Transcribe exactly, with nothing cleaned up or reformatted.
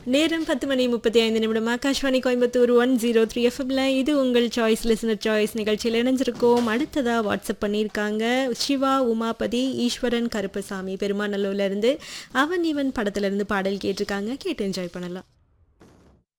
நேரம் பத்து மணி முப்பத்தி ஐந்து நிமிடம். Akashvani Coimbatore one zero three எஃப்எம்ல இது உங்கள் சாய்ஸ் லிசனர் சாய்ஸ் நிகழ்ச்சியில் இணைஞ்சிருக்கோம். அடுத்ததா வாட்ஸ்அப் பண்ணியிருக்காங்க சிவா உமாபதி ஈஸ்வரன் கருப்பசாமி பெருமாநல்லூர்ல இருந்து. அவன் இவன் படத்துல இருந்து பாடல் கேட்டிருக்காங்க. கேட்டு என்ஜாய் பண்ணலாம்.